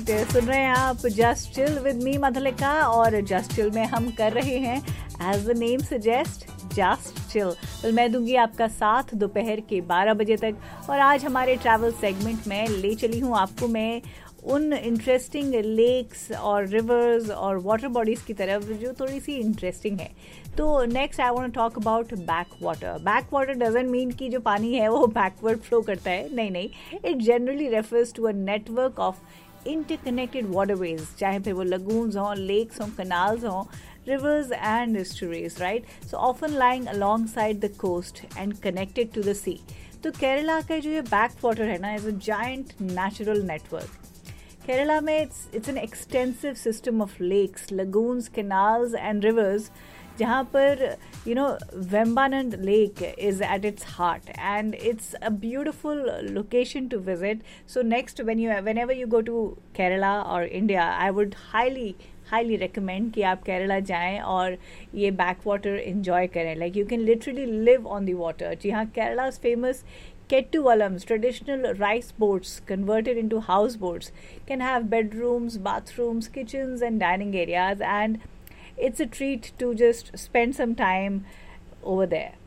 Right, सुन रहे हैं आप just chill with me Madhulika, और जस्ट चिल में हम कर रहे हैं as the name suggest just chill. मैं दूंगी आपका साथ दोपहर के 12 बजे तक, और आज हमारे ट्रैवल सेगमेंट में ले चली हूँ आपको मैं उन इंटरेस्टिंग लेक्स और रिवर्स और वाटर बॉडीज की तरफ जो थोड़ी सी इंटरेस्टिंग है। तो next I want to talk about back water. Back water doesn't mean कि जो पानी है वो बैकवर्ड फ्लो करता है, नहीं, it generally refers to a network of interconnected waterways, चाहे फिर वो लगून्स हों, लेक्स हों, कनाल्स हों, rivers and estuaries, right? So often lying alongside the coast and connected to the sea. तो केरला का जो ये बैक वाटर है ना, is a giant natural network. Kerala में it's an extensive system of lakes, lagoons, canals and rivers, जहाँ पर Vembanad Lake is at its heart, and it's a beautiful location to visit. So next, whenever you go to Kerala or India, I would highly recommend कि आप केरला जाएं और ये back water enjoy करें. Like you can literally live on the water. जी हाँ, Kerala's famous Kettuvalams, traditional rice boats converted into houseboats, can have bedrooms, bathrooms, kitchens and dining areas, and it's a treat to just spend some time over there.